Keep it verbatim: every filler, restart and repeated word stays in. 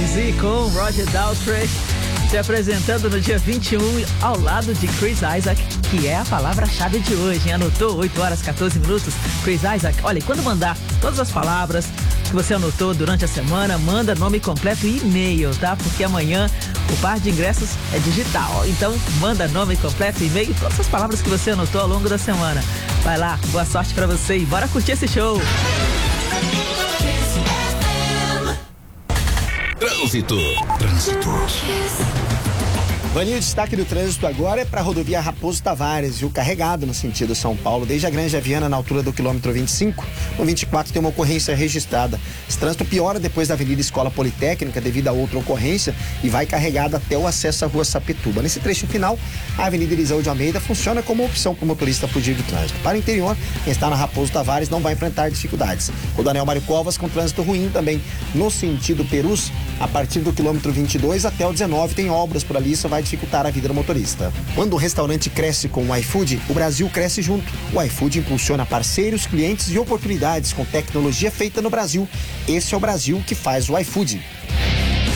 Z com Roger Daltrey se apresentando no dia vinte e um ao lado de Chris Isaak, que é a palavra-chave de hoje, hein? Anotou? oito horas e quatorze minutos. Chris Isaak, olha, e quando mandar todas as palavras que você anotou durante a semana, manda nome completo e e-mail, tá? Porque amanhã o par de ingressos é digital. Então, manda nome completo, e-mail e todas as palavras que você anotou ao longo da semana. Vai lá, boa sorte pra você e bora curtir esse show! Trânsito. Trânsito. Vaninho, o destaque do trânsito agora é para a rodovia Raposo Tavares, viu? Carregado no sentido São Paulo, desde a Granja Viana, na altura do quilômetro vinte e cinco. No vinte e quatro tem uma ocorrência registrada. Esse trânsito piora depois da Avenida Escola Politécnica devido a outra ocorrência e vai carregado até o acesso à Rua Sapituba. Nesse trecho final, a Avenida Eliseu de Almeida funciona como opção para o motorista fugir do trânsito. Para o interior, quem está na Raposo Tavares não vai enfrentar dificuldades. O Daniel Mário Covas com trânsito ruim também no sentido Perus, a partir do quilômetro vinte e dois até o dezenove tem obras por ali, isso vai dificultar a vida do motorista. Quando o restaurante cresce com o iFood, o Brasil cresce junto. O iFood impulsiona parceiros, clientes e oportunidades com tecnologia feita no Brasil. Esse é o Brasil que faz o iFood.